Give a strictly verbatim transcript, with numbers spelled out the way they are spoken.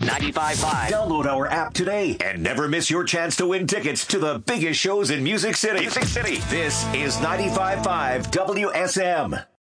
ninety-five point five. Download our app today and never miss your chance to win tickets to the biggest shows in Music City. Music City. This is ninety-five point five W S M.